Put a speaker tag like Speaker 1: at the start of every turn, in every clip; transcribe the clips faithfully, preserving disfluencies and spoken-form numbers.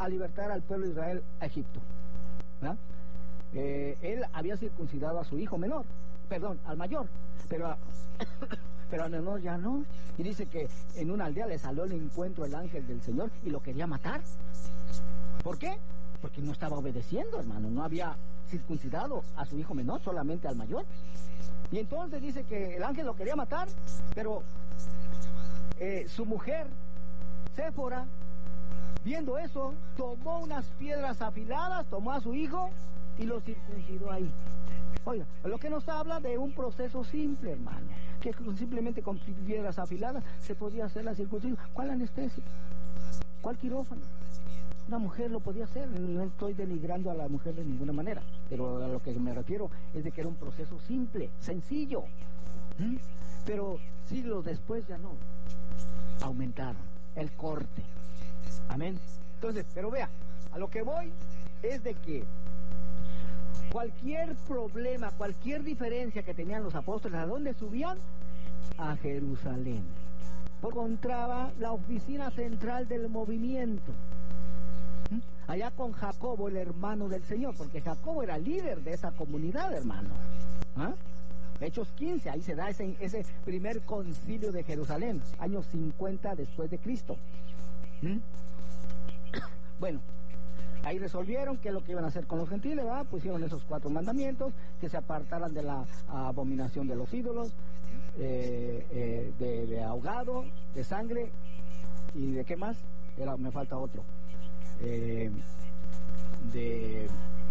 Speaker 1: a libertar al pueblo de Israel a Egipto. ¿Verdad? Eh, él había circuncidado a su hijo menor, perdón, al mayor, pero a, pero al menor ya no. Y dice que en una aldea le salió al encuentro el ángel del Señor y lo quería matar. ¿Por qué? Porque no estaba obedeciendo, hermano, no había circuncidado a su hijo menor, solamente al mayor. Y entonces dice que el ángel lo quería matar, pero eh, su mujer, Séfora, viendo eso, tomó unas piedras afiladas, tomó a su hijo y lo circuncidó ahí. Oiga, lo que nos habla de un proceso simple, hermano, que simplemente con piedras afiladas se podía hacer la circuncisión. ¿Cuál anestesia? ¿Cuál quirófano? Una mujer lo podía hacer. No estoy denigrando a la mujer de ninguna manera, pero a lo que me refiero es de que era un proceso simple, sencillo. ¿Mm? Pero siglos después ya no. Aumentaron el corte. Amén. Entonces, pero vea, a lo que voy es de que cualquier problema, cualquier diferencia que tenían los apóstoles, ¿a dónde subían? A Jerusalén. Encontraba la oficina central del movimiento. ¿Mm? Allá con Jacobo, el hermano del Señor, porque Jacobo era líder de esa comunidad, hermano. ¿Ah? Hechos quince, ahí se da ese, ese primer concilio de Jerusalén, años cincuenta después de Cristo. ¿Mm? Bueno, ahí resolvieron qué es lo que iban a hacer con los gentiles, ¿verdad? Pusieron esos cuatro mandamientos, que se apartaran de la abominación de los ídolos, eh, eh, de, de ahogado, de sangre, y de qué más, Era, me falta otro, eh, de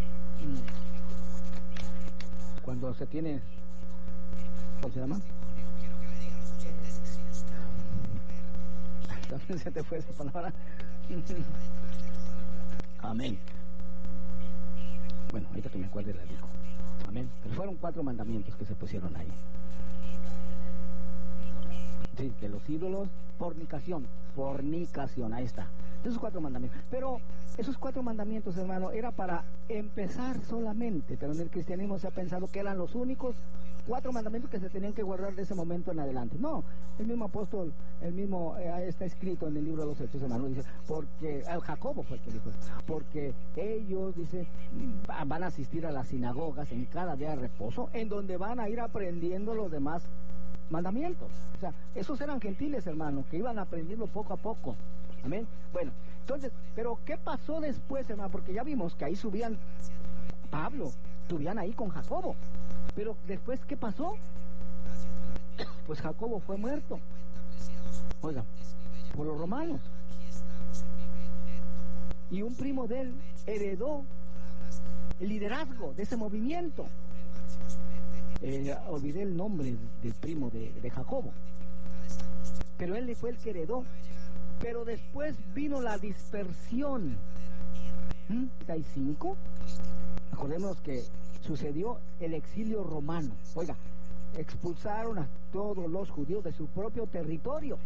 Speaker 1: cuando se tiene, ¿cómo se llama? También se te fue esa palabra. Amén. Bueno, ahorita que me acuerde la digo. Amén. Pero fueron cuatro mandamientos que se pusieron ahí. Sí, de los ídolos, fornicación, fornicación, ahí está. Esos cuatro mandamientos. Pero esos cuatro mandamientos, hermano, era para empezar solamente, pero en el cristianismo se ha pensado que eran los únicos cuatro mandamientos que se tenían que guardar de ese momento en adelante. No, el mismo apóstol, el mismo, eh, está escrito en el libro de los Hechos, hermano, dice, porque, el Jacobo fue el que dijo, porque ellos, dice, van a asistir a las sinagogas en cada día de reposo, en donde van a ir aprendiendo los demás mandamientos. O sea, esos eran gentiles, hermano, que iban aprendiendo poco a poco. Amén. Bueno, entonces, pero ¿qué pasó después, hermano? Porque ya vimos que ahí subían Pablo, subían ahí con Jacobo. Pero después, ¿qué pasó? Pues Jacobo fue muerto. Oiga, por los romanos. Y un primo de él heredó el liderazgo de ese movimiento. Eh, olvidé el nombre del primo de, de Jacobo. Pero él fue el que heredó. Pero después vino la dispersión. ¿Mm? ¿treinta y cinco? Acordémonos que sucedió el exilio romano. Oiga, expulsaron a todos los judíos de su propio territorio.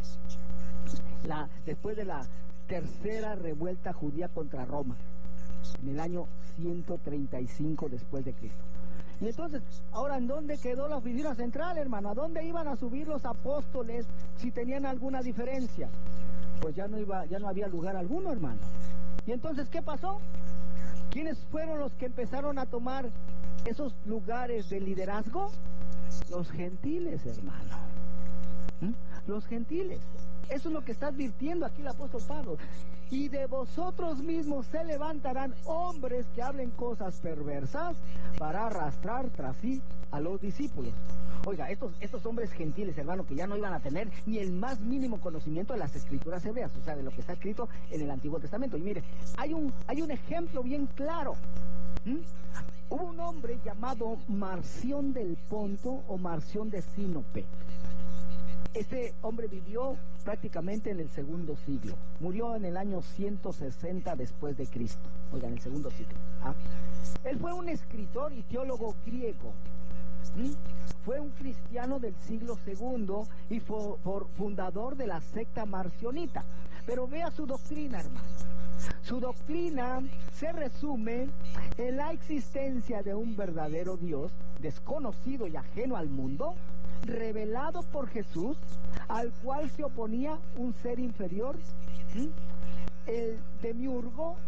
Speaker 1: La, después de la tercera revuelta judía contra Roma, en el año ciento treinta y cinco después de Cristo. Y entonces, ahora, ¿en dónde quedó la oficina central, hermano? ¿A dónde iban a subir los apóstoles si tenían alguna diferencia? Pues ya no iba, ya no había lugar alguno, hermano. Y entonces, ¿qué pasó? ¿Quiénes fueron los que empezaron a tomar esos lugares de liderazgo? Los gentiles, hermano. ¿Mm? Los gentiles. Eso es lo que está advirtiendo aquí el apóstol Pablo. Y de vosotros mismos se levantarán hombres que hablen cosas perversas para arrastrar tras sí a los discípulos. Oiga, estos, estos hombres gentiles, hermano, que ya no iban a tener ni el más mínimo conocimiento de las escrituras hebreas, o sea, de lo que está escrito en el Antiguo Testamento. Y mire, hay un, hay un ejemplo bien claro. ¿Mm? Hubo un hombre llamado Marción del Ponto o Marción de Sinope. Este hombre vivió prácticamente en el segundo siglo. Murió en el año ciento sesenta después de Cristo. Oiga, en el segundo siglo. ¿Ah? Él fue un escritor y teólogo griego. ¿Mm? Fue un cristiano del siglo segundo y fue fundador de la secta marcionita. Pero vea su doctrina, hermano. Su doctrina se resume en la existencia de un verdadero Dios, desconocido y ajeno al mundo, revelado por Jesús, al cual se oponía un ser inferior, ¿sí? El demiurgo